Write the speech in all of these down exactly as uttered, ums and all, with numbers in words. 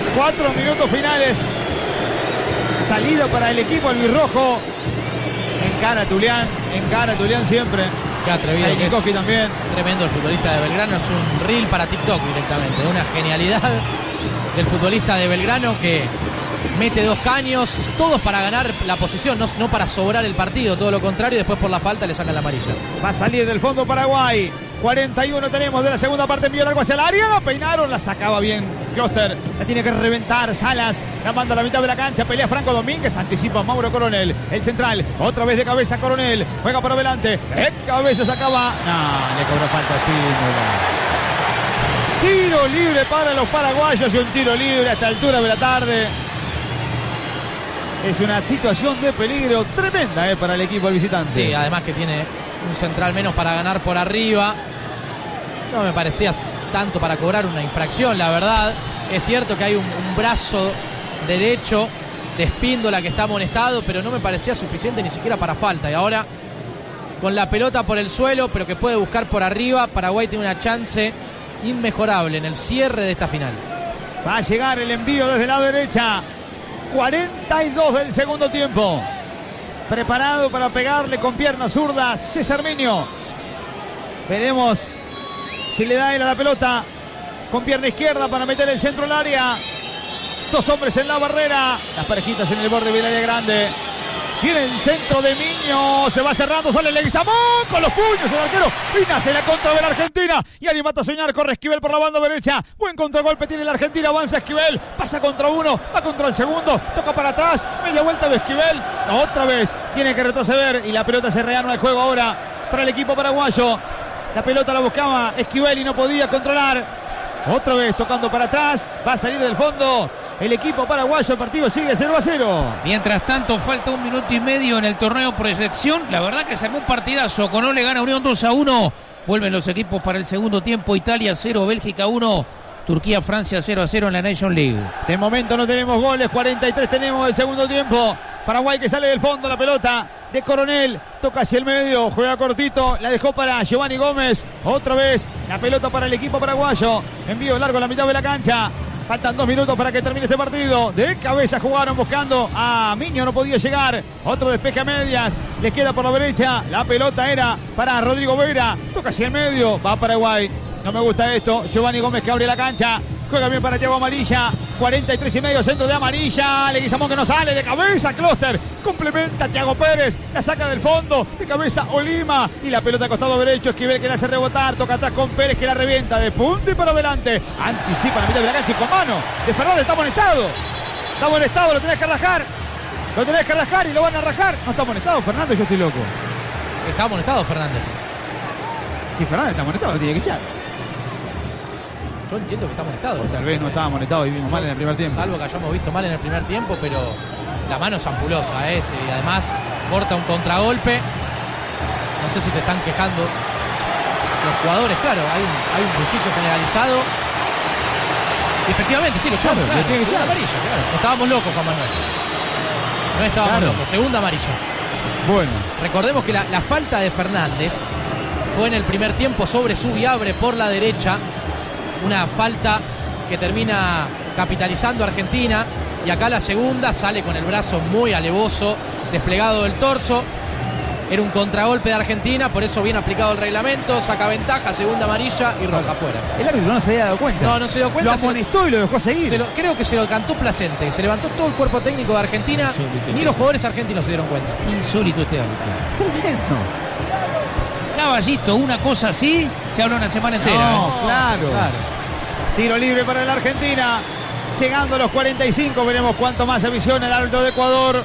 Cuatro minutos finales. Salida para el equipo albirrojo. Encara Tulián, encara Tulián siempre. Qué atrevido que es. También. Tremendo el futbolista de Belgrano, es un reel para TikTok directamente. Una genialidad del futbolista de Belgrano que mete dos caños, todos para ganar la posición, no, no para sobrar el partido, todo lo contrario, y después por la falta le sacan la amarilla. Va a salir del fondo Paraguay. cuarenta y uno tenemos de la segunda parte, envío largo hacia el área, la peinaron, la sacaba bien Kloster, la tiene que reventar Salas, la manda a la mitad de la cancha, pelea Franco Domínguez, anticipa Mauro Coronel, el central, otra vez de cabeza Coronel, juega para adelante, de cabeza sacaba, no, le cobró falta Espínola. Tiro libre para los paraguayos y un tiro libre a esta altura de la tarde. Es una situación de peligro tremenda eh, para el equipo del visitante. Sí, además que tiene un central menos para ganar por arriba. No me parecía tanto para cobrar una infracción, la verdad. Es cierto que hay un, un brazo derecho de Espíndola que está amonestado, pero no me parecía suficiente ni siquiera para falta. Y ahora, con la pelota por el suelo, pero que puede buscar por arriba, Paraguay tiene una chance inmejorable en el cierre de esta final. Va a llegar el envío desde la derecha. cuarenta y dos del segundo tiempo. Preparado para pegarle con pierna zurda César Miño. Veremos si le da él a la pelota con pierna izquierda para meter el centro al área. Dos hombres en la barrera. Las parejitas en el borde del área grande. Viene el centro de Miño, se va cerrando, sale Leguizamón con los puños el arquero y nace la contra de la Argentina. Y animata a soñar, corre Esquivel por la banda derecha. Buen contragolpe tiene la Argentina, avanza Esquivel, pasa contra uno, va contra el segundo, toca para atrás, media vuelta de Esquivel. Otra vez tiene que retroceder y la pelota se rearma el juego ahora para el equipo paraguayo. La pelota la buscaba Esquivel y no podía controlar. Otra vez tocando para atrás, va a salir del fondo el equipo paraguayo, el partido sigue cero a cero. Mientras tanto falta un minuto y medio en el torneo proyección. La verdad que se armó un partidazo. Conó le gana Unión dos a uno. Vuelven los equipos para el segundo tiempo. Italia cero, Bélgica uno. Turquía, Francia cero a cero en la Nation League. De momento no tenemos goles, cuarenta y tres tenemos el segundo tiempo. Paraguay que sale del fondo, la pelota de Coronel, toca hacia el medio, juega cortito, la dejó para Giovanni Gómez. Otra vez la pelota para el equipo paraguayo. Envío largo a la mitad de la cancha. Faltan dos minutos para que termine este partido. De cabeza jugaron buscando a Miño, no podía llegar. Otro despeje a medias. Les queda por la derecha. La pelota era para Rodrigo Vera. Toca hacia el medio. Va Paraguay. No me gusta esto. Giovanni Gómez que abre la cancha. Juega bien para Thiago Amarilla. cuarenta y tres y medio, centro de Amarilla. Leguizamón que no sale. De cabeza Kloster. Complementa Thiago Pérez. La saca del fondo. De cabeza Olima. Y la pelota a costado derecho. Esquivel que la hace rebotar. Toca atrás con Pérez que la revienta. De punta y para adelante. Anticipa la mitad de la cancha y con mano. De Fernández está amonestado. Está amonestado. Lo tenés que rajar. Lo tenés que rajar y lo van a rajar. No está amonestado Fernández. Yo estoy loco. Está amonestado Fernández. Si Fernández está amonestado, lo tiene que echar. Yo entiendo que está amonestado. O tal vez no estaba amonestado y vimos mal en el primer tiempo. Salvo que hayamos visto mal en el primer tiempo, pero la mano es ampulosa, ¿eh? Y además corta un contragolpe. No sé si se están quejando los jugadores. Claro, hay un, hay un bullicio generalizado. Y efectivamente, sí, lo echamos. Claro, claro, lo tiene que echar. Amarilla, claro. No estábamos locos, Juan Manuel. No estábamos Claro. locos. Segunda amarilla. Bueno. Recordemos que la, la falta de Fernández fue en el primer tiempo sobre Subiabre por la derecha. Una falta que termina capitalizando a Argentina. Y acá la segunda sale con el brazo muy alevoso, desplegado del torso. Era un contragolpe de Argentina, por eso bien aplicado el reglamento. Saca ventaja, segunda amarilla y roja afuera. El árbitro no se había dado cuenta. No, no se dio cuenta. Lo amonestó y lo dejó seguir. Se lo, creo que se lo cantó Placente. Se levantó todo el cuerpo técnico de Argentina. Insólito. Ni los jugadores argentinos se dieron cuenta. Insólito este árbitro. Tremendo. Caballito, una cosa así se habla una semana entera. No, ¿eh? claro. claro. Tiro libre para la Argentina. Llegando a los cuarenta y cinco, veremos cuánto más se visiona el árbitro de Ecuador.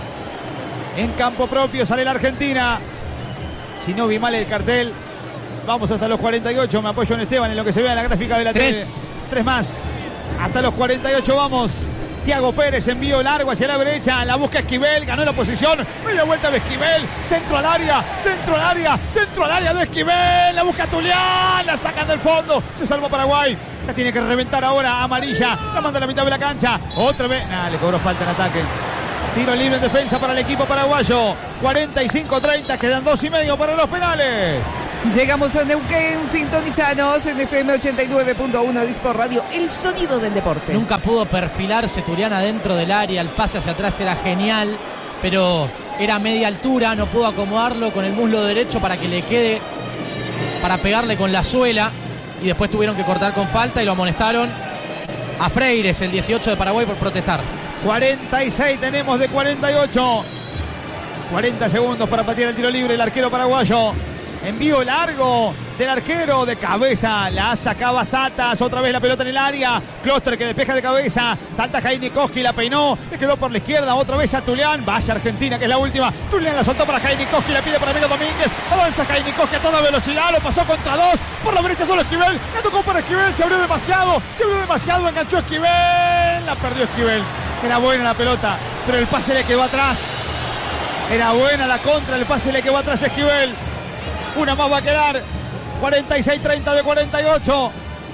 En campo propio sale la Argentina. Si no vi mal el cartel, vamos hasta los cuarenta y ocho. Me apoyo en Esteban en lo que se vea en la gráfica de la Tres. tele. Tres más. Hasta los cuarenta y ocho vamos. Thiago Pérez, envío largo hacia la derecha, la busca Esquivel, ganó la posición, media vuelta de Esquivel, centro al área, centro al área, centro al área de Esquivel, la busca Tulián, la sacan del fondo, se salva Paraguay, la tiene que reventar ahora Amarilla, la manda a la mitad de la cancha, otra vez, nah, le cobró falta en ataque. Tiro libre en defensa para el equipo paraguayo, cuarenta y cinco treinta, quedan dos y medio para los penales. Llegamos a Neuquén, sintonizanos en F M ochenta y nueve punto uno de Sport Radio, el sonido del deporte. Nunca pudo perfilarse Turiana dentro del área, el pase hacia atrás era genial, pero era a media altura, no pudo acomodarlo con el muslo derecho para que le quede, para pegarle con la suela, y después tuvieron que cortar con falta y lo amonestaron a Freires, el dieciocho de Paraguay, por protestar. cuarenta y seis tenemos de cuarenta y ocho. cuarenta segundos para patear el tiro libre el arquero paraguayo. Envío largo del arquero, de cabeza, la sacaba Satas, otra vez la pelota en el área, Kloster que despeja de cabeza, salta Jainikoski, la peinó, le quedó por la izquierda, otra vez a Tulián, vaya Argentina que es la última, Tulián la soltó para Jainikoski, la pide para Miguel Domínguez, avanza Jainikoski a toda velocidad, lo pasó contra dos, por la derecha solo Esquivel, la tocó para Esquivel, se abrió demasiado, se abrió demasiado, enganchó Esquivel, la perdió Esquivel, era buena la pelota, pero el pase le quedó atrás, era buena la contra, el pase le quedó atrás a Esquivel. Una más va a quedar. cuarenta y seis treinta de cuarenta y ocho.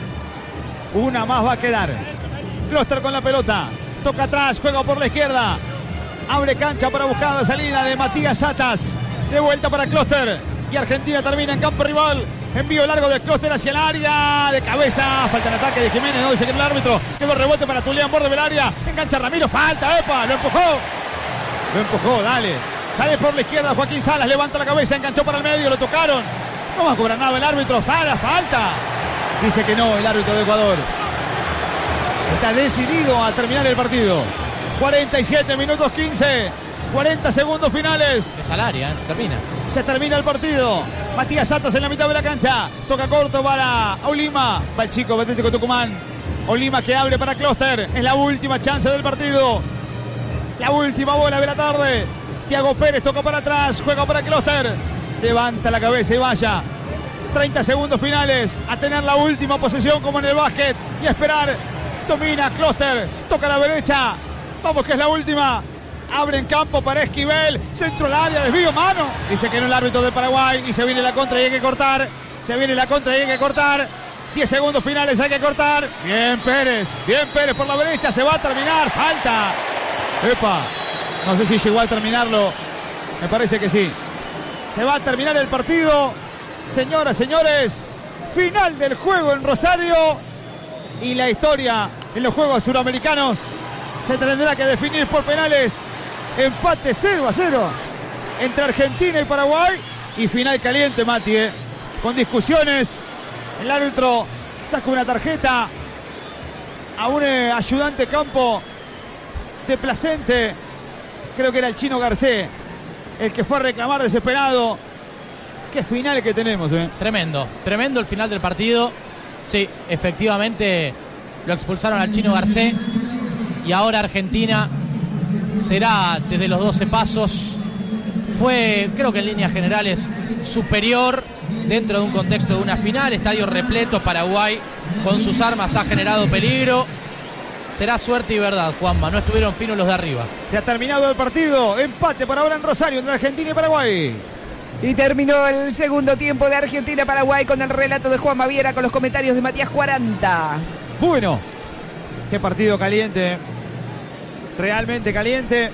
Una más va a quedar. Kloster con la pelota. Toca atrás, juega por la izquierda. Abre cancha para buscar la salida de Matías Satas. De vuelta para Kloster. Y Argentina termina en campo rival. Envío largo de Kloster hacia el área. De cabeza. Falta el ataque de Jiménez. No dice que el árbitro. Quedó rebote para Tulián, borde del área. Engancha Ramiro. Falta. Epa. Lo empujó. Lo empujó. Dale. Sale por la izquierda Joaquín Salas, levanta la cabeza, enganchó para el medio, lo tocaron. No va a cobrar nada el árbitro. Salas, falta. Dice que no el árbitro de Ecuador. Está decidido a terminar el partido. cuarenta y siete minutos quince. cuarenta segundos finales. Es al área, ¿eh? Se termina. Se termina el partido. Matías Satas en la mitad de la cancha. Toca corto para Olima. Va el chico Atlético Tucumán. Olima que abre para Kloster. Es la última chance del partido. La última bola de la tarde. Tiago Pérez toca para atrás, juega para Kloster, levanta la cabeza y vaya. treinta segundos finales, a tener la última posesión como en el básquet y esperar. Domina Kloster, toca a la derecha, vamos que es la última. Abre en campo para Esquivel, centro al área, desvío, mano. Dice que no el árbitro de Paraguay y se viene la contra y hay que cortar. Se viene la contra y hay que cortar. diez segundos finales, hay que cortar. Bien Pérez, bien Pérez por la derecha, se va a terminar, falta. Epa. No sé si llegó a terminarlo. Me parece que sí. Se va a terminar el partido. Señoras, señores. Final del juego en Rosario. Y la historia en los Juegos Suramericanos se tendrá que definir por penales. Empate cero a cero entre Argentina y Paraguay. Y final caliente, Mati, ¿eh? Con discusiones. El árbitro saca una tarjeta a un eh, ayudante campo de Placente. Creo que era el Chino Garcés el que fue a reclamar desesperado. Qué final que tenemos, ¿eh? Tremendo, tremendo el final del partido. Sí, efectivamente lo expulsaron al Chino Garcés. Y ahora Argentina será desde los doce pasos. Fue, creo que en líneas generales, superior dentro de un contexto de una final. Estadio repleto, Paraguay con sus armas ha generado peligro. Será suerte y verdad, Juanma. No estuvieron finos los de arriba. Se ha terminado el partido. Empate para ahora en Rosario entre Argentina y Paraguay. Y terminó el segundo tiempo de Argentina-Paraguay con el relato de Juan Baviera, con los comentarios de Matías cuarenta. Bueno, qué partido caliente. Realmente caliente.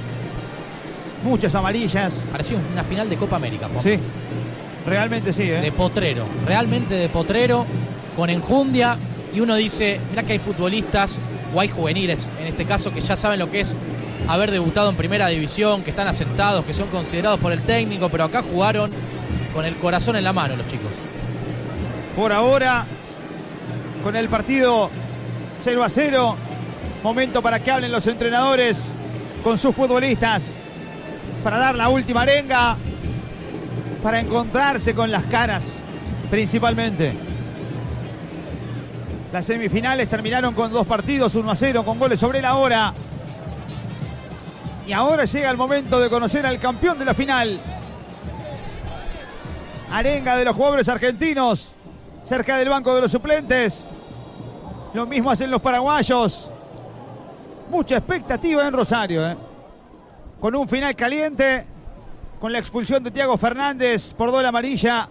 Muchas amarillas. Parecía una final de Copa América, Juan. Sí, realmente sí, ¿eh? De potrero. Realmente de potrero, con enjundia. Y uno dice, mirá que hay futbolistas, o hay juveniles, en este caso, que ya saben lo que es haber debutado en primera división, que están asentados, que son considerados por el técnico, pero acá jugaron con el corazón en la mano los chicos. Por ahora, con el partido cero a cero, momento para que hablen los entrenadores con sus futbolistas, para dar la última arenga, para encontrarse con las caras, principalmente. Las semifinales terminaron con dos partidos, uno a cero, con goles sobre la hora. Y ahora llega el momento de conocer al campeón de la final. Arenga de los jugadores argentinos, cerca del banco de los suplentes. Lo mismo hacen los paraguayos. Mucha expectativa en Rosario, ¿eh? Con un final caliente, con la expulsión de Thiago Fernández por doble amarilla.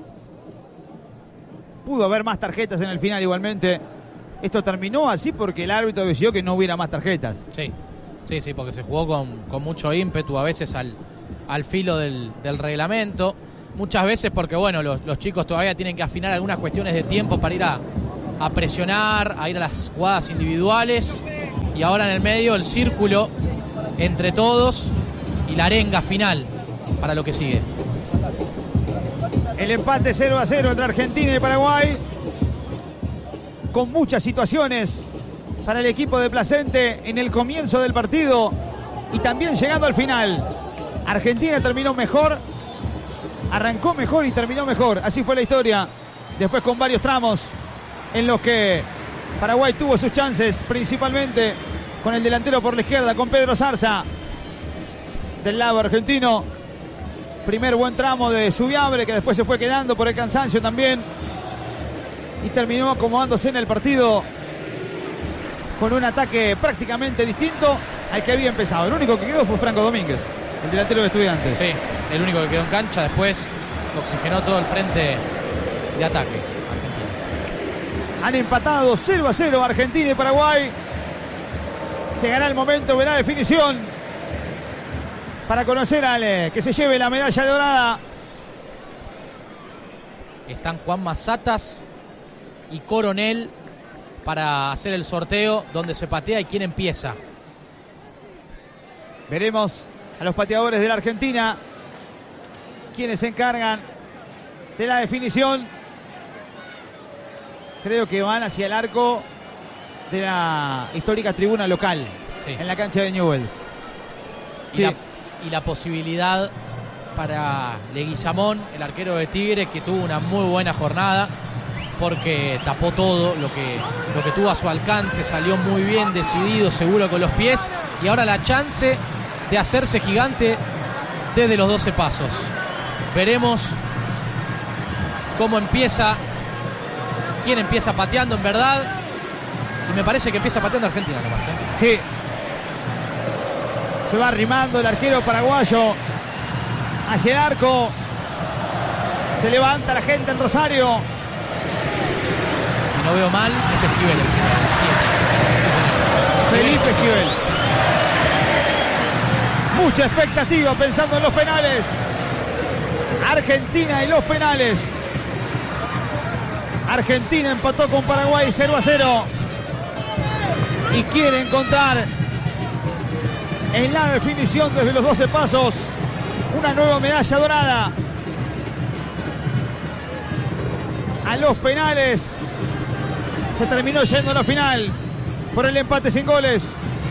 Pudo haber más tarjetas en el final igualmente. Esto terminó así porque el árbitro decidió que no hubiera más tarjetas. Sí, sí, sí, porque se jugó con, con mucho ímpetu, a veces al, al filo del, del reglamento. muchas veces porque, bueno, los, los chicos todavía tienen que afinar algunas cuestiones de tiempo para ir a, a presionar, a ir a las jugadas individuales. Y ahora en el medio el círculo entre todos y la arenga final para lo que sigue. El empate cero a cero entre Argentina y Paraguay, con muchas situaciones para el equipo de Placente en el comienzo del partido y también llegando al final. Argentina terminó mejor, arrancó mejor y terminó mejor. Así fue la historia. Después con varios tramos en los que Paraguay tuvo sus chances, principalmente con el delantero por la izquierda, con Pedro Zarza. Del lado argentino, primer buen tramo de Zubiabre, que después se fue quedando por el cansancio también. Y terminó acomodándose en el partido con un ataque prácticamente distinto al que había empezado. El único que quedó fue Franco Domínguez, el delantero de Estudiantes. Sí, el único que quedó en cancha. Después oxigenó todo el frente de ataque argentino. Han empatado cero a cero Argentina y Paraguay. Llegará el momento de la definición para conocer al eh, que se lleve la medalla dorada. Están Juan Mazatas y Coronel para hacer el sorteo donde se patea y quién empieza. Veremos a los pateadores de la Argentina, quienes se encargan de la definición. Creo que van hacia el arco de la histórica tribuna local, sí, en la cancha de Newell's. Y, sí. la, y la posibilidad para Leguizamón, el arquero de Tigre, que tuvo una muy buena jornada porque tapó todo lo que, lo que tuvo a su alcance, salió muy bien, decidido, seguro con los pies, y ahora la chance de hacerse gigante desde los doce pasos. Veremos cómo empieza, quién empieza pateando en verdad, y me parece que empieza pateando Argentina nomás, ¿eh? Sí. Se va arrimando el arquero paraguayo hacia el arco. Se levanta la gente en Rosario. Si no veo mal, es Esquivel el siete. Felipe Esquivel. Mucha expectativa pensando en los penales. Argentina y los penales. Argentina empató con Paraguay cero a cero. Y quiere encontrar en la definición desde los doce pasos una nueva medalla dorada. A los penales se terminó yendo a la final por el empate sin goles.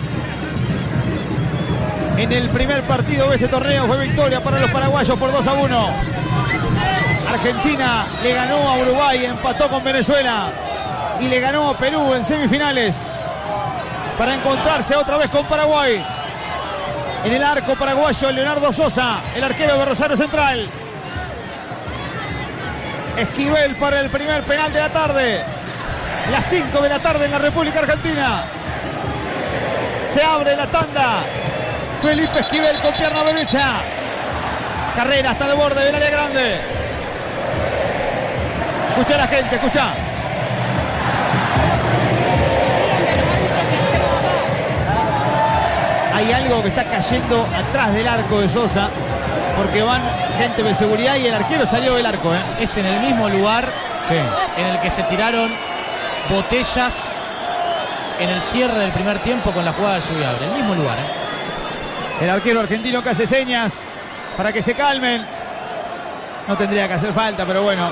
En el primer partido de este torneo fue victoria para los paraguayos por dos a uno. Argentina le ganó a Uruguay, empató con Venezuela y le ganó a Perú en semifinales para encontrarse otra vez con Paraguay. En el arco paraguayo, Leonardo Sosa, el arquero de Rosario Central. Esquivel para el primer penal de la tarde. Las cinco de la tarde en la República Argentina. Se abre la tanda. Felipe Esquivel con pierna derecha. Carrera hasta el borde del área grande. Escucha a la gente, escucha. Hay algo que está cayendo atrás del arco de Sosa, porque van gente de seguridad y el arquero salió del arco, ¿eh? Es en el mismo lugar ¿Qué? en el que se tiraron botellas en el cierre del primer tiempo con la jugada de Zubiabre. El mismo lugar, ¿eh? El arquero argentino que hace señas para que se calmen. No tendría que hacer falta, pero bueno.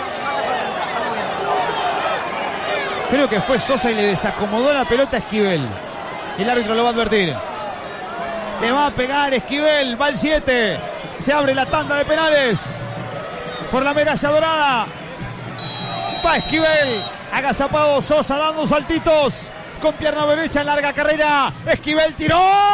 Creo que fue Sosa y le desacomodó la pelota a Esquivel. El árbitro lo va a advertir. Le va a pegar Esquivel, va el siete. Se abre la tanda de penales por la medalla dorada. Va Esquivel, agazapado Sosa dando saltitos con pierna derecha en larga carrera. Esquivel tiró.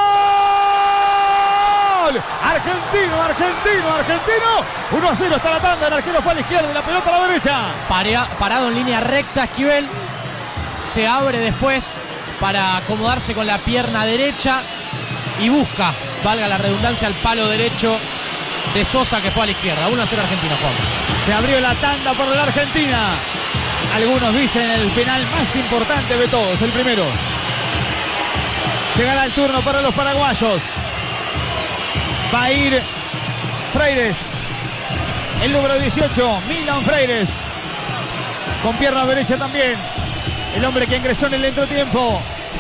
Argentino, argentino, argentino. uno a cero está la tanda. El arquero fue a la izquierda y la pelota a la derecha. Parea, parado en línea recta Esquivel. Se abre después para acomodarse con la pierna derecha y busca, valga la redundancia, el palo derecho de Sosa, que fue a la izquierda. uno a cero Argentina, Juan. Se abrió la tanda por la Argentina. Algunos dicen el penal más importante de todos, el primero. Llegará el turno para los paraguayos. Va a ir Freires. el número dieciocho, Milan Freires. Con pierna derecha también. El hombre que ingresó en el entretiempo.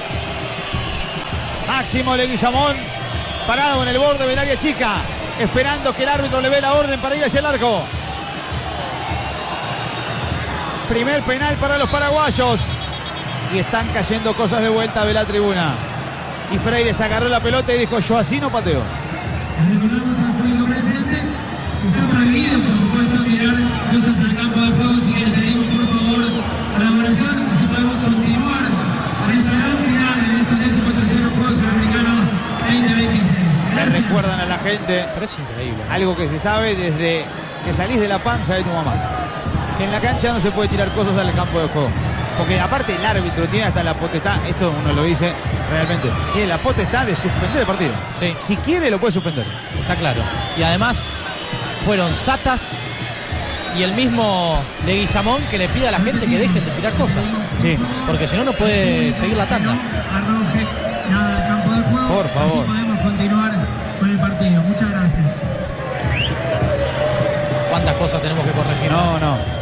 Máximo Leguizamón, parado en el borde del área chica, esperando que el árbitro le dé la orden para ir hacia el arco. Primer penal para los paraguayos. Y están cayendo cosas de vuelta de la tribuna. Y Freires agarró la pelota y dijo: yo así no pateo. Recordamos al público presente que está prohibido, por supuesto, tirar cosas al campo de juego, así que le pedimos por favor colaboración, si podemos continuar en esta gran final, en estos décimos terceros Juegos Sudamericanos veinte veintiséis. Le recuerdan a la gente Pero es increíble. algo que se sabe desde que salís de la panza de tu mamá: que en la cancha no se puede tirar cosas al campo de juego. Porque aparte el árbitro tiene hasta la potestad, esto uno lo dice realmente, tiene la potestad de suspender el partido. Sí. Si quiere lo puede suspender. Está claro. Y además fueron Satas y el mismo Leguizamón que le pide a la gente que dejen de tirar cosas. Sí. Porque si no, no puede seguir la tanda. Arroje nada al campo de juego. Por favor. Así podemos continuar con el partido. Muchas gracias. ¿Cuántas cosas tenemos que corregir? No, no.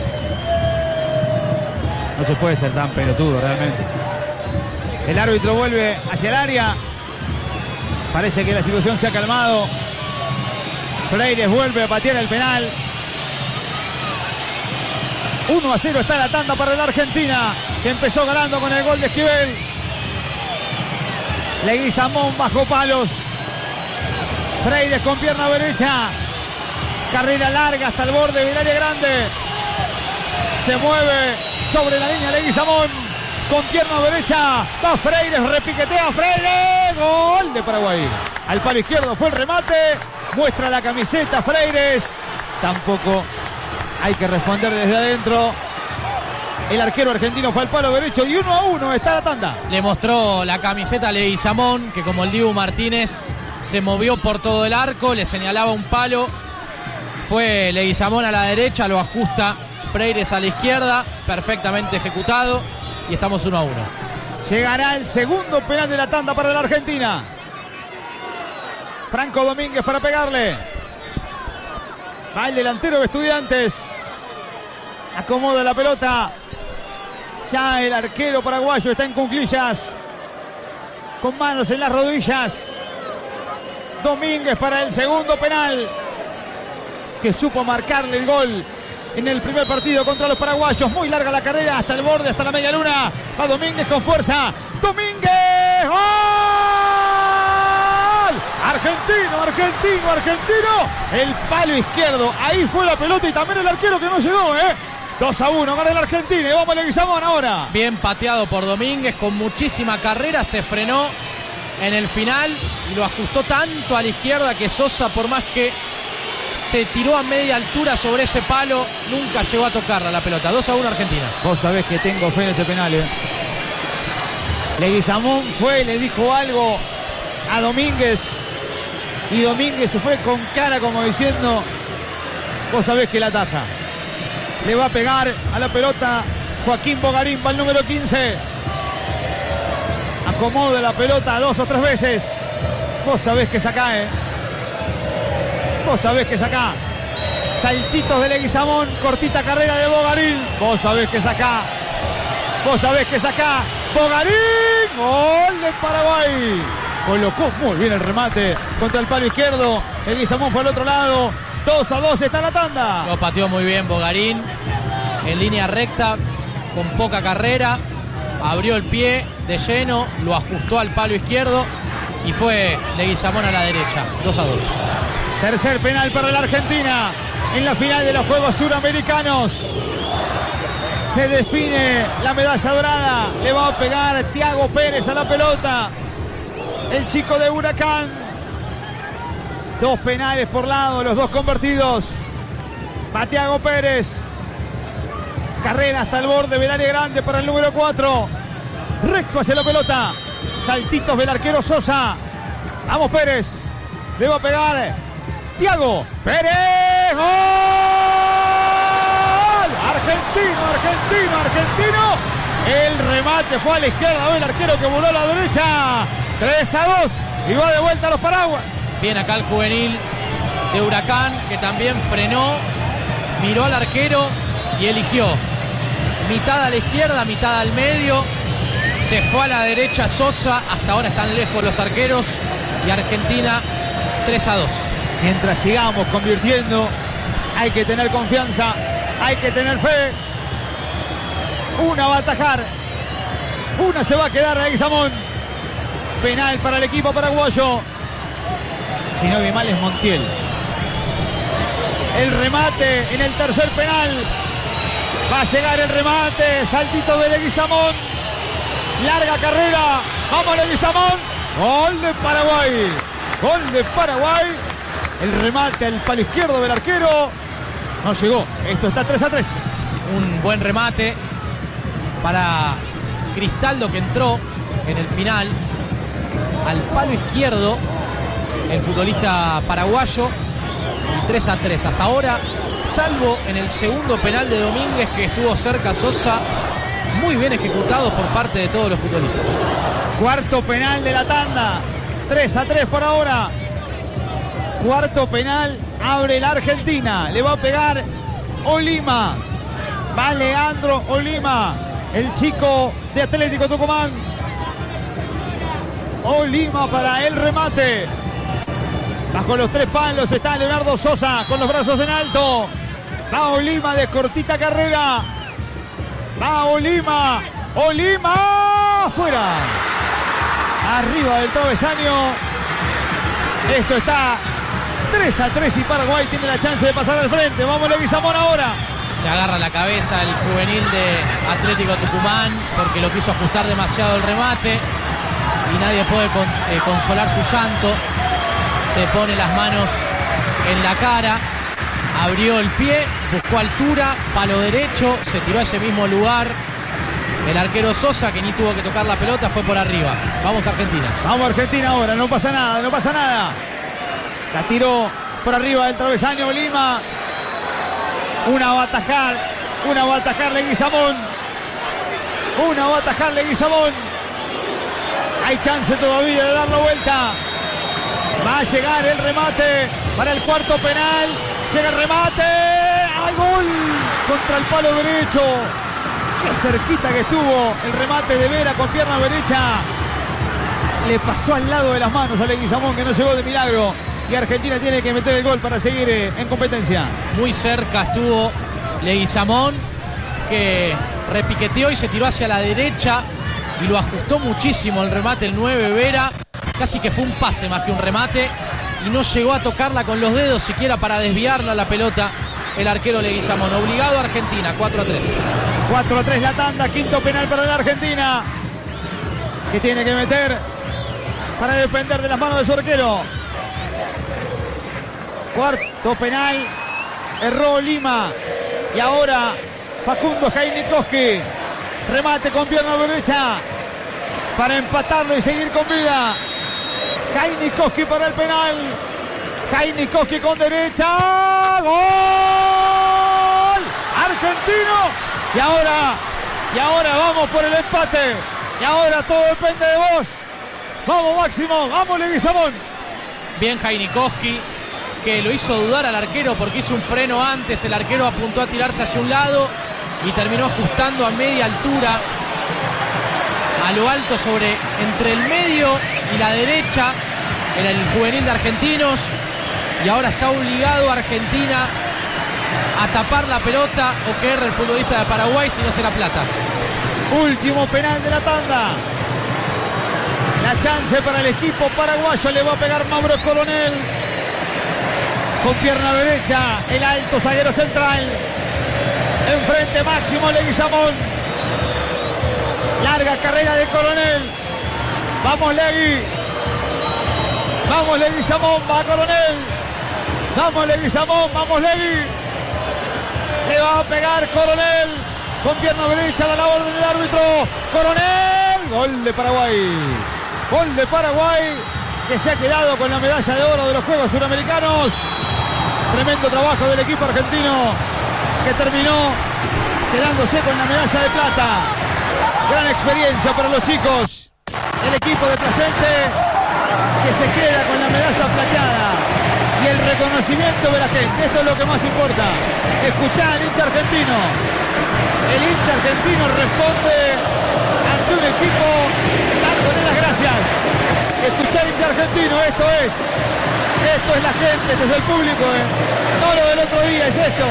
No se puede ser tan pelotudo realmente. El árbitro vuelve hacia el área. Parece que la situación se ha calmado. Freires vuelve a patear el penal. uno a cero está la tanda para la Argentina, que empezó ganando con el gol de Esquivel. Leguizamón bajo palos. Freires con pierna derecha. Carrera larga hasta el borde del área grande. Se mueve sobre la línea Leguizamón. Con pierna derecha. Va Freires, repiquetea Freires. Gol de Paraguay. Al palo izquierdo fue el remate. Muestra la camiseta Freires. Tampoco hay que responder desde adentro. El arquero argentino fue al palo derecho y uno a uno está la tanda. Le mostró la camiseta a Leguizamón, que como el Dibu Martínez se movió por todo el arco, le señalaba un palo. Fue Leguizamón a la derecha, lo ajusta Freires a la izquierda, perfectamente ejecutado, y estamos uno a uno. Llegará el segundo penal de la tanda para la Argentina. Franco Domínguez para pegarle. Va el delantero de Estudiantes. Acomoda la pelota. Ya el arquero paraguayo está en cuclillas, con manos en las rodillas. Domínguez para el segundo penal, que supo marcarle el gol en el primer partido contra los paraguayos. Muy larga la carrera hasta el borde, hasta la media luna. Va Domínguez con fuerza. ¡Domínguez! ¡Gol! Argentino, argentino, argentino. El palo izquierdo. Ahí fue la pelota y también el arquero que no llegó, ¿eh? dos a uno, gana el Argentina. Y vamos a Leguizamón ahora. Bien pateado por Domínguez, con muchísima carrera. Se frenó en el final y lo ajustó tanto a la izquierda que Sosa, por más que se tiró a media altura sobre ese palo, nunca llegó a tocarla la pelota. dos a uno Argentina. Vos sabés que tengo fe en este penal, ¿eh? Leguizamón fue y le dijo algo a Domínguez, y Domínguez se fue con cara como diciendo: vos sabés que la ataja. Le va a pegar a la pelota Joaquín Bogarín, va el número quince. Acomoda la pelota dos o tres veces. Vos sabés que saca, ¿eh? Vos sabés que saca. Saltitos de Leguizamón, cortita carrera de Bogarín. Vos sabés que saca. Vos sabés que saca. Bogarín. Gol de Paraguay. Colocó muy bien el remate contra el palo izquierdo. Leguizamón fue al otro lado. dos a dos está la tanda. Lo pateó muy bien Bogarín, en línea recta, con poca carrera. Abrió el pie de lleno, lo ajustó al palo izquierdo y fue Leguizamón a la derecha. dos a dos. Tercer penal para la Argentina en la final de los Juegos Suramericanos. Se define la medalla dorada. Le va a pegar Thiago Pérez a la pelota, el chico de Huracán. Dos penales por lado, los dos convertidos. Va Thiago Pérez. Carrera hasta el borde del área grande para el número cuatro. Recto hacia la pelota. Saltitos del arquero Sosa. Vamos Pérez. Le va a pegar Thiago Pérez. ¡Gol! Argentino, argentino, argentino. El remate fue a la izquierda. Hoy el arquero que voló a la derecha. tres a dos. Y va de vuelta a los paraguas. Bien acá el juvenil de Huracán, que también frenó miró al arquero y eligió mitad a la izquierda, mitad al medio. Se fue a la derecha Sosa. Hasta ahora están lejos los arqueros. Y Argentina tres a dos. Mientras sigamos convirtiendo, hay que tener confianza, hay que tener fe. Una va a atajar, una se va a quedar Leguizamón. Penal para el equipo paraguayo. Si no vi mal es Montiel. El remate en el tercer penal. Va a llegar el remate. Saltito de Leguizamón. Larga carrera. Vamos Leguizamón. Gol de Paraguay. Gol de Paraguay. El remate al palo izquierdo del arquero. No llegó. Esto está tres a tres. Un buen remate para Cristaldo, que entró en el final al palo izquierdo el futbolista paraguayo. Y tres a tres hasta ahora, salvo en el segundo penal de Domínguez, que estuvo cerca Sosa. Muy bien ejecutado por parte de todos los futbolistas. Cuarto penal de la tanda. tres a tres por ahora. Cuarto penal. Abre la Argentina. Le va a pegar Olima. Va Leandro Olima, el chico de Atlético Tucumán. Olima para el remate. Bajo los tres palos está Leonardo Sosa con los brazos en alto. Va Olima de cortita carrera. Va Olima. Olima. Fuera. Arriba del travesaño. Esto está tres a tres y Paraguay tiene la chance de pasar al frente. Vamos Leguizamón ahora. Se agarra la cabeza el juvenil de Atlético Tucumán porque lo quiso ajustar demasiado el remate y nadie puede con, eh, consolar su llanto. Se pone las manos en la cara, abrió el pie, buscó altura, palo derecho, se tiró a ese mismo lugar. El arquero Sosa, que ni tuvo que tocar la pelota, fue por arriba. Vamos Argentina. Vamos Argentina ahora, no pasa nada, no pasa nada. La tiró por arriba del travesaño Lima. Una va a atajar, una va a atajar Leguizamón. Una va a atajar Leguizamón. Hay chance todavía de dar la vuelta. Va a llegar el remate para el cuarto penal. Llega el remate. ¡Ay, gol! Contra el palo derecho. Qué cerquita que estuvo el remate de Vera con pierna derecha. Le pasó al lado de las manos a Leguizamón, que no llegó de milagro. Y Argentina tiene que meter el gol para seguir en competencia. Muy cerca estuvo Leguizamón, que repiqueteó y se tiró hacia la derecha y lo ajustó muchísimo el remate el nueve Vera. Casi que fue un pase más que un remate y no llegó a tocarla con los dedos siquiera para desviarla la pelota el arquero Leguizamón. Obligado a Argentina, cuatro a tres. cuatro a tres la tanda, quinto penal para la Argentina, que tiene que meter para depender de las manos de su arquero. Cuarto penal, erró Lima y ahora Facundo Heinikowski, remate con pierna derecha para empatarlo y seguir con vida. Heinikowski para el penal, Heinikowski con derecha, gol argentino. Y ahora, y ahora vamos por el empate, y ahora todo depende de vos. Vamos Máximo, vamos Leguizamón. Bien Heinikowski, que lo hizo dudar al arquero porque hizo un freno antes. El arquero apuntó a tirarse hacia un lado y terminó ajustando a media altura, a lo alto, sobre entre el medio y la derecha. Era el juvenil de Argentinos y ahora está obligado Argentina a tapar la pelota o que erre el futbolista de Paraguay, si no será plata. Último penal de la tanda. La chance para el equipo paraguayo. Le va a pegar Mauro Coronel con pierna derecha, el alto zaguero central. Enfrente Máximo Leguizamón. Larga carrera de Coronel. Vamos Legui. Vamos Leguizamón, va Coronel. Vamos Leguizamón, vamos Legui. Le va a pegar Coronel con pierna derecha, da la orden del árbitro. Coronel, gol de Paraguay. Gol de Paraguay, que se ha quedado con la medalla de oro de los Juegos Suramericanos. Tremendo trabajo del equipo argentino, que terminó quedándose con la medalla de plata. Gran experiencia para los chicos. El equipo de Placense, que se queda con la medalla plateada. Y el reconocimiento reconocimiento de la gente. Esto es lo que más importa. Escuchá al hincha argentino. El hincha argentino responde ante un equipo dándole las gracias. Escuchá al hincha argentino. Esto es. Esto es la gente. Esto es el público. ¿eh? No lo del otro día, es esto.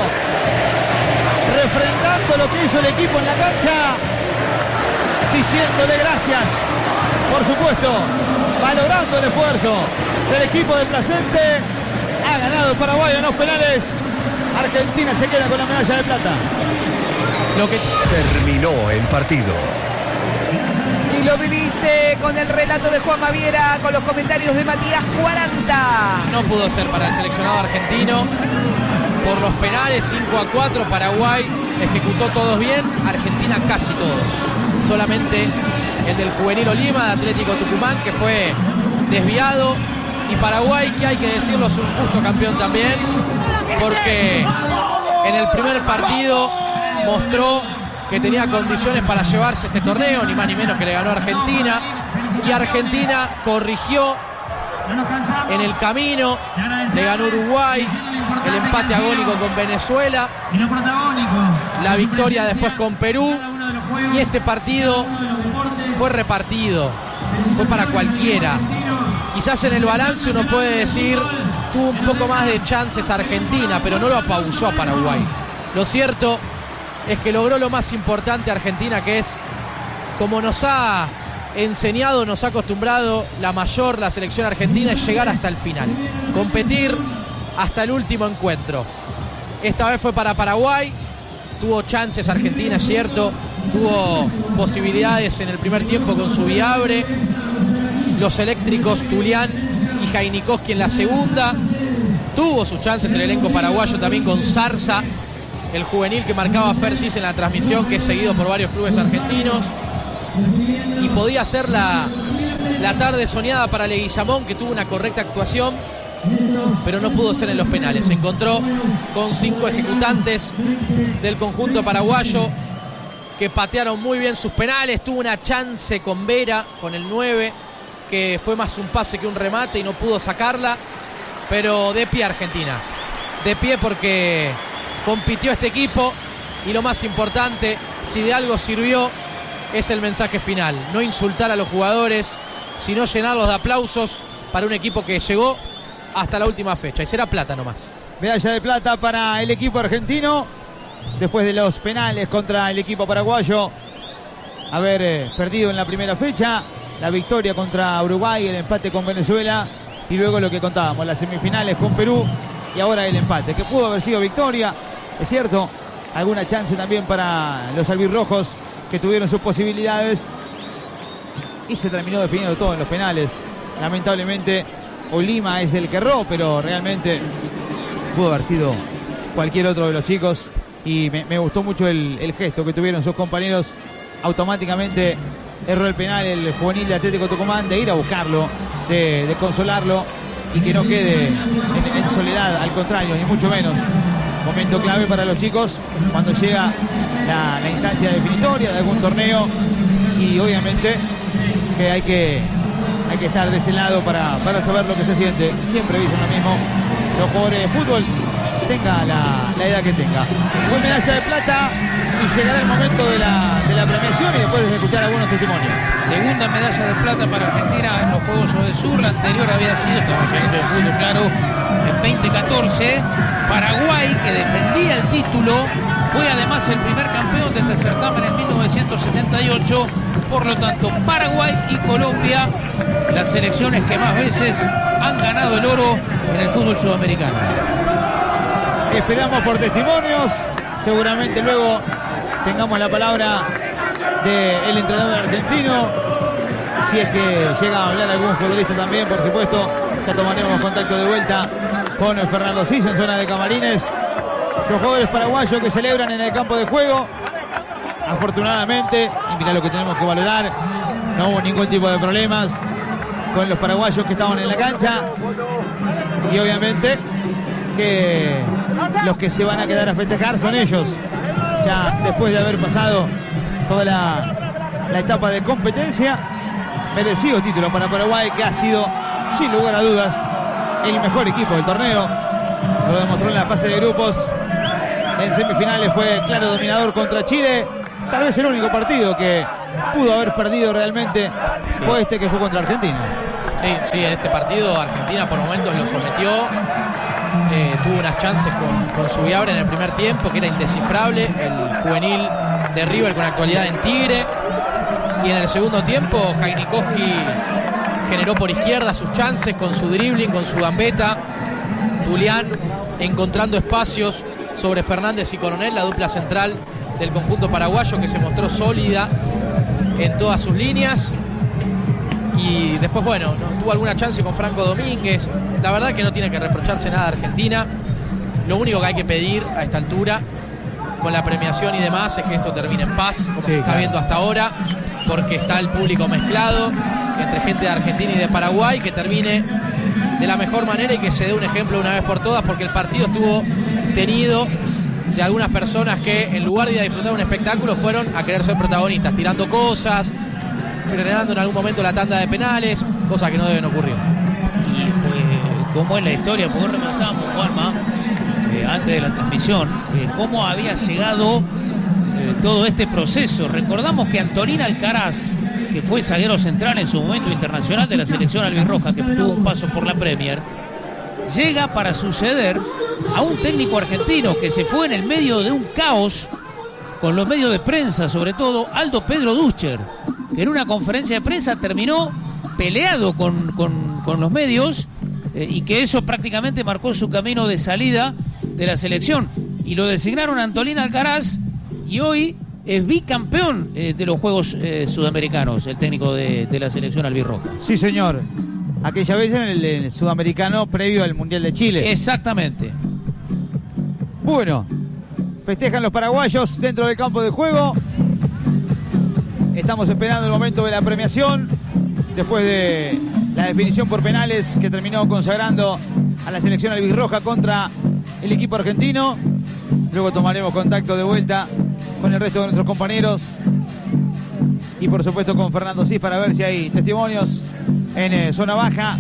Refrendando lo que hizo el equipo en la cancha. Diciéndole gracias. Por supuesto. Valorando el esfuerzo del equipo de Placense. Ha ganado Paraguay en los penales. Argentina se queda con la medalla de plata. Lo que terminó el partido. Y lo viviste con el relato de Juan Maviera, con los comentarios de Matías cuarenta. no pudo ser para el seleccionado argentino. Por los penales, cinco a cuatro, Paraguay ejecutó todos bien, Argentina casi todos. Solamente el del Juvenil Olima de Atlético Tucumán, que fue desviado. Y Paraguay, que hay que decirlo, es un justo campeón también, porque en el primer partido mostró que tenía condiciones para llevarse este torneo, ni más ni menos que le ganó a Argentina. Y Argentina corrigió en el camino, le ganó Uruguay, el empate agónico con Venezuela, la victoria después con Perú, y este partido fue repartido, fue para cualquiera. Quizás en el balance uno puede decir tuvo un poco más de chances Argentina, pero no lo apabulló a Paraguay. Lo cierto es que logró lo más importante Argentina, que es, como nos ha enseñado, nos ha acostumbrado la mayor, la selección argentina, es llegar hasta el final, competir hasta el último encuentro. Esta vez fue para Paraguay, tuvo chances Argentina, es cierto, tuvo posibilidades en el primer tiempo con Subiabre, los eléctricos Tulián y Jainikowski en la segunda, tuvo sus chances el elenco paraguayo también con Zarza, el juvenil que marcaba Fersis en la transmisión, que es seguido por varios clubes argentinos, y podía ser la, la tarde soñada para Leguizamón, que tuvo una correcta actuación, pero no pudo ser en los penales. Se encontró con cinco ejecutantes del conjunto paraguayo que patearon muy bien sus penales. Tuvo una chance con Vera, con el nueve, que fue más un pase que un remate y no pudo sacarla, pero de pie Argentina, de pie porque compitió este equipo, y lo más importante, si de algo sirvió, es el mensaje final: no insultar a los jugadores, sino llenarlos de aplausos para un equipo que llegó hasta la última fecha, y será plata nomás. Medalla de plata para el equipo argentino después de los penales contra el equipo paraguayo, haber eh, perdido en la primera fecha, la victoria contra Uruguay, el empate con Venezuela, y luego lo que contábamos, las semifinales con Perú, y ahora el empate, que pudo haber sido victoria, es cierto, alguna chance también para los albirrojos, que tuvieron sus posibilidades, y se terminó definiendo todo en los penales. Lamentablemente Olima es el que erró, pero realmente pudo haber sido cualquier otro de los chicos, y me, me gustó mucho el, el gesto que tuvieron sus compañeros. Automáticamente erró el penal el juvenil de Atlético Tucumán, de ir a buscarlo, de, de consolarlo, y que no quede en, en soledad, al contrario, ni mucho menos. Momento clave para los chicos cuando llega la, la instancia definitoria de algún torneo, y obviamente que hay que hay que estar de ese lado para, para saber lo que se siente. Siempre dicen lo mismo los jugadores de fútbol, tenga la, la edad que tenga. Fue medalla de plata, y llegará el momento de la, de la premiación, y después de escuchar algunos testimonios. Segunda medalla de plata para Argentina en los Juegos del Sur. La anterior había sido, estamos hablando de fútbol, claro, en veinte catorce. Paraguay, que defendía el título, fue además el primer campeón de este certamen en mil novecientos setenta y ocho. Por lo tanto, Paraguay y Colombia, las selecciones que más veces han ganado el oro en el fútbol sudamericano. Esperamos por testimonios. Seguramente luego tengamos la palabra del entrenador argentino. Si es que llega a hablar algún futbolista también, por supuesto, ya tomaremos contacto de vuelta con el Fernando Cis en zona de camarines. Los jugadores paraguayos que celebran en el campo de juego, afortunadamente, y mirá lo que tenemos que valorar, no hubo ningún tipo de problemas con los paraguayos que estaban en la cancha, y obviamente que los que se van a quedar a festejar son ellos, ya después de haber pasado toda la, la etapa de competencia. Merecido título para Paraguay, que ha sido sin lugar a dudas el mejor equipo del torneo, Lo demostró en la fase de grupos. En semifinales fue claro dominador contra Chile. Tal vez el único partido que pudo haber perdido realmente fue este que fue contra Argentina. Sí, sí, en este partido Argentina por momentos lo sometió. Eh, tuvo unas chances con, con Zubiabre en el primer tiempo, que era indescifrable. El juvenil de River con actualidad en Tigre. Y en el segundo tiempo Heinikowski generó por izquierda sus chances con su dribbling, con su gambeta. Julián encontrando espacios sobre Fernández y Coronel, la dupla central del conjunto paraguayo, que se mostró sólida en todas sus líneas. Y después, bueno, no, tuvo alguna chance con Franco Domínguez. La verdad que no tiene que reprocharse nada a Argentina. Lo único que hay que pedir a esta altura, con la premiación y demás, es que esto termine en paz, como sí, se está claro. viendo hasta ahora, porque está el público mezclado entre gente de Argentina y de Paraguay, que termine de la mejor manera y que se dé un ejemplo una vez por todas, porque el partido estuvo tenido de algunas personas que en lugar de ir a disfrutar un espectáculo fueron a querer ser protagonistas, tirando cosas, frenando en algún momento la tanda de penales, cosas que no deben ocurrir. Y pues, como es la historia, porque repasamos, Juanma, eh, antes de la transmisión, eh, cómo había llegado eh, todo este proceso. Recordamos que Antonín Alcaraz, que fue zaguero central en su momento internacional de la selección albirroja, que tuvo un paso por la Premier, llega para suceder a un técnico argentino que se fue en el medio de un caos con los medios de prensa, sobre todo Aldo Pedro Duscher, que en una conferencia de prensa terminó peleado con, con, con los medios eh, y que eso prácticamente marcó su camino de salida de la selección. Y lo designaron a Antonín Alcaraz y hoy es bicampeón eh, de los Juegos eh, Sudamericanos, el técnico de, de la selección albirroja. Sí, señor. Aquella vez en el, en el Sudamericano previo al Mundial de Chile. Exactamente. Bueno, festejan los paraguayos dentro del campo de juego. Estamos esperando el momento de la premiación, después de la definición por penales que terminó consagrando a la selección albirroja contra el equipo argentino. Luego tomaremos contacto de vuelta con el resto de nuestros compañeros y por supuesto con Fernando Cis para ver si hay testimonios en eh, zona baja.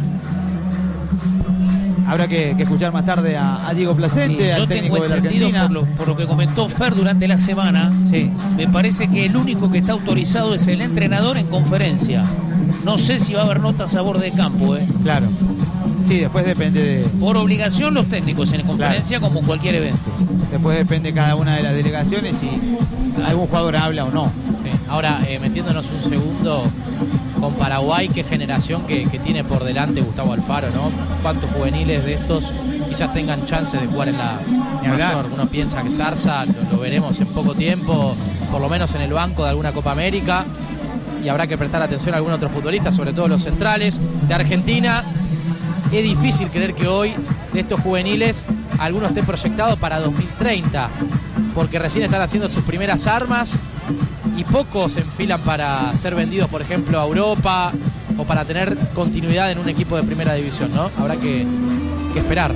Habrá que, que escuchar más tarde a, a Diego Placente, sí, al técnico de la Argentina. Por lo, por lo que comentó Fer durante la semana, sí. Me parece que el único que está autorizado es el entrenador en conferencia. No sé si va a haber notas a borde de campo. ¿eh? Claro. Sí, después depende de... Por obligación los técnicos en conferencia, claro, como cualquier evento. Después depende cada una de las delegaciones si algún jugador habla o no. Sí. Ahora, eh, metiéndonos un segundo con Paraguay, qué generación que, que tiene por delante Gustavo Alfaro, ¿no? Cuántos juveniles de estos quizás tengan chance de jugar en la mayor. Uno piensa que Zarza lo, lo veremos en poco tiempo, por lo menos en el banco de alguna Copa América, y habrá que prestar atención a algún otro futbolista, sobre todo los centrales de Argentina. Es difícil creer que hoy de estos juveniles algunos estén proyectados para dos mil treinta, porque recién están haciendo sus primeras armas y pocos se enfilan para ser vendidos, por ejemplo, a Europa o para tener continuidad en un equipo de primera división, ¿no? Habrá que, que esperar.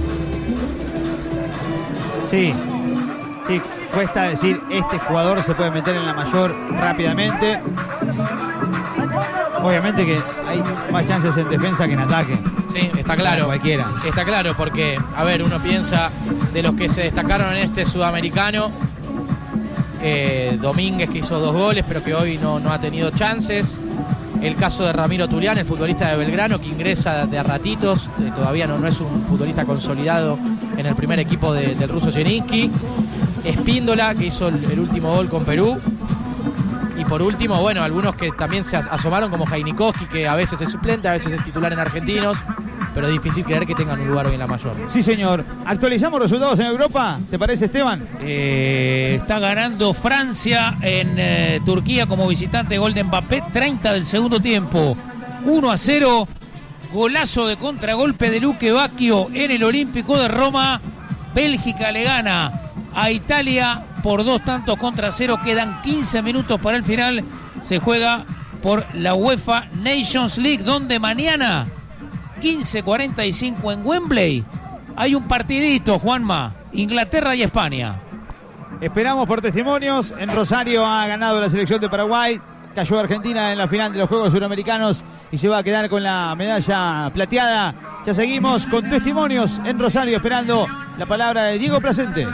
Sí, sí, cuesta decir este jugador se puede meter en la mayor rápidamente. Obviamente que hay más chances en defensa que en ataque. Sí, está claro. Cualquiera. Está claro porque, a ver, uno piensa de los que se destacaron en este sudamericano, eh, Domínguez, que hizo dos goles, pero que hoy no, no ha tenido chances. El caso de Ramiro Turián, el futbolista de Belgrano, que ingresa de a ratitos, eh, todavía no, no es un futbolista consolidado en el primer equipo de, del ruso Zielinski. Espíndola, que hizo el, el último gol con Perú. Y por último, bueno, algunos que también se asomaron, como Heinikowski, que a veces es suplente, a veces es titular en Argentinos, pero es difícil creer que tengan un lugar hoy en la mayor. Sí, señor. ¿Actualizamos resultados en Europa? ¿Te parece, Esteban? Eh, está ganando Francia en eh, Turquía como visitante, gol de Mbappé, treinta del segundo tiempo. uno a cero, golazo de contragolpe de Luque Bacchio en el Olímpico de Roma. Bélgica le gana a Italia por dos tantos contra cero. Quedan quince minutos para el final. Se juega por la UEFA Nations League, donde mañana quince cuarenta y cinco en Wembley hay un partidito, Juanma, Inglaterra y España. Esperamos por testimonios. En Rosario ha ganado la selección de Paraguay cayó Argentina en la final de los Juegos Suramericanos y se va a quedar con la medalla plateada. Ya seguimos con testimonios en Rosario, esperando la palabra de Diego Placente.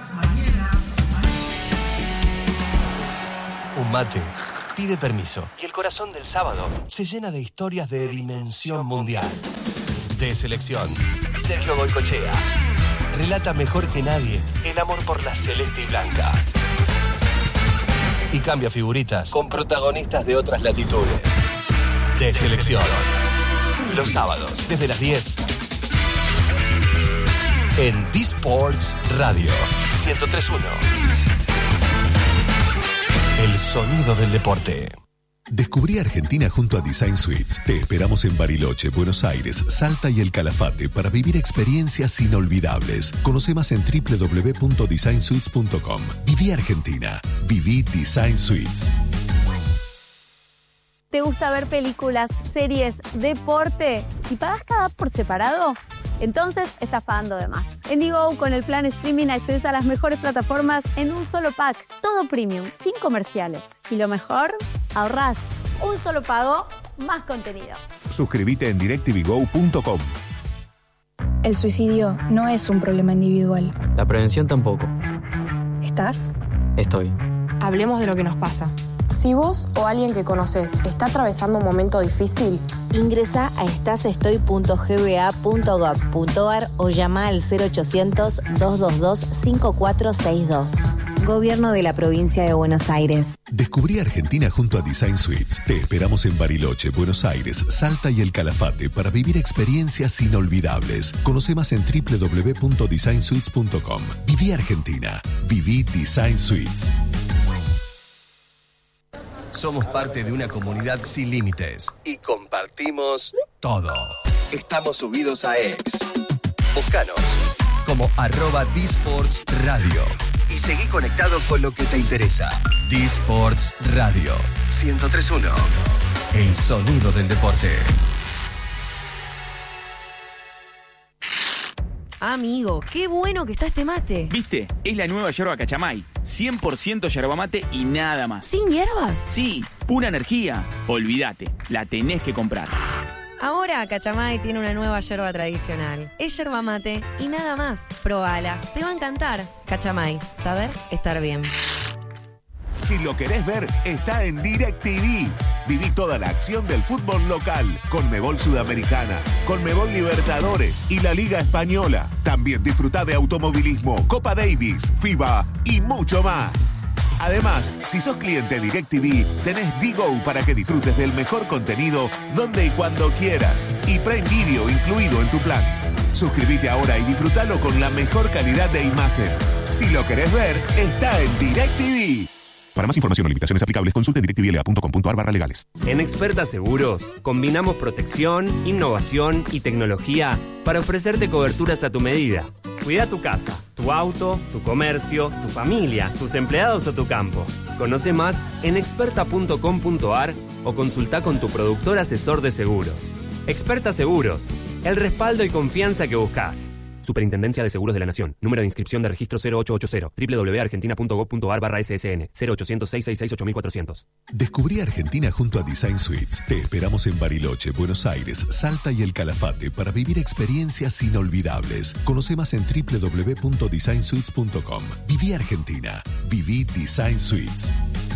Un mate pide permiso y el corazón del sábado se llena de historias de dimensión mundial. De selección, Sergio Goycochea relata mejor que nadie el amor por la celeste y blanca. Y cambia figuritas con protagonistas de otras latitudes. De selección. Los sábados, desde las diez. En D-Sports Radio ciento tres punto uno. El sonido del deporte. Descubrí Argentina junto a Design Suites. Te esperamos en Bariloche, Buenos Aires, Salta y El Calafate para vivir experiencias inolvidables. Conoce más en doble u doble u doble u punto design suites punto com. Viví Argentina. Viví Design Suites. ¿Te gusta ver películas, series, deporte y pagas cada app por separado? Entonces estás pagando de más. En Digo, con el plan streaming accedes a las mejores plataformas en un solo pack. Todo premium, sin comerciales. Y lo mejor, ahorrás. Un solo pago, más contenido. Suscríbete en directvgo punto com. El suicidio no es un problema individual. La prevención tampoco. ¿Estás? Estoy. Hablemos de lo que nos pasa. Si vos o alguien que conoces está atravesando un momento difícil, ingresa a estasestoy punto g b a punto gov punto a r o llama al cero ochocientos, dos dos dos, cinco cuatro seis dos. Gobierno de la Provincia de Buenos Aires. Descubrí Argentina junto a Design Suites. Te esperamos en Bariloche, Buenos Aires, Salta y El Calafate para vivir experiencias inolvidables. Conoce más en doble u doble u doble u punto design suites punto com. Viví Argentina. Viví Design Suites. Somos parte de una comunidad sin límites y compartimos todo. Estamos subidos a X. Búscanos como arroba D-Sports Radio y seguí conectado con lo que te interesa. D-Sports Radio ciento tres punto uno. El sonido del deporte. Amigo, qué bueno que está este mate. ¿Viste? Es la nueva yerba Cachamay. cien por ciento yerba mate y nada más. ¿Sin hierbas? Sí, pura energía. Olvídate, la tenés que comprar. Ahora Cachamay tiene una nueva yerba tradicional. Es yerba mate y nada más. Probala, te va a encantar. Cachamay, saber estar bien. Si lo querés ver, está en DirecTV. Viví toda la acción del fútbol local, Conmebol Sudamericana, Conmebol Libertadores y la Liga Española. También disfrutá de automovilismo, Copa Davis, FIBA y mucho más. Además, si sos cliente DirecTV, tenés Digo para que disfrutes del mejor contenido donde y cuando quieras. Y Prime Video incluido en tu plan. Suscríbete ahora y disfrutalo con la mejor calidad de imagen. Si lo querés ver, está en DirecTV. Para más información o limitaciones aplicables, consulte directvla punto com punto a r barra legales. En Experta Seguros, combinamos protección, innovación y tecnología para ofrecerte coberturas a tu medida. Cuida tu casa, tu auto, tu comercio, tu familia, tus empleados o tu campo. Conoce más en experta punto com punto a r o consulta con tu productor asesor de seguros. Experta Seguros, el respaldo y confianza que buscas. Superintendencia de Seguros de la Nación. Número de inscripción de registro cero ocho ocho cero. doble u doble u doble u punto argentina punto gov punto a r barra S S N. cero ochocientos, seiscientos sesenta y seis, ocho mil cuatrocientos. Descubrí Argentina junto a Design Suites. Te esperamos en Bariloche, Buenos Aires, Salta y El Calafate para vivir experiencias inolvidables. Conoce más en doble u doble u doble u punto design suites punto com. Viví Argentina. Viví Design Suites.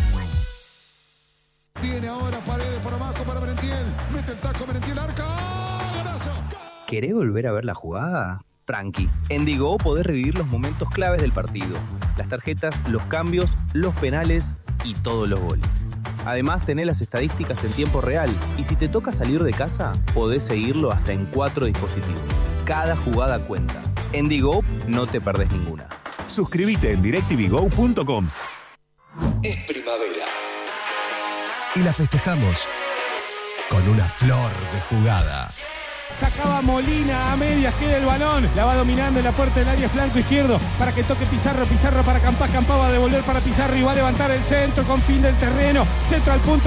Viene ahora Paredes por abajo para Merentiel. Mete el taco Merentiel, arca. ¡Golazo! ¿Querés volver a ver la jugada? Tranqui, en Digo podés revivir los momentos claves del partido, las tarjetas, los cambios, los penales y todos los goles. Además tenés las estadísticas en tiempo real y si te toca salir de casa, podés seguirlo hasta en cuatro dispositivos. Cada jugada cuenta. En Digo no te perdés ninguna. Suscríbete en directvgo punto com. Es primavera y la festejamos con una flor de jugada. Sacaba Molina a medias, queda el balón. La va dominando en la puerta del área flanco izquierdo para que toque Pizarro. Pizarro para Campá. Campá va a devolver para Pizarro y va a levantar el centro con fin del terreno. Centro al punto.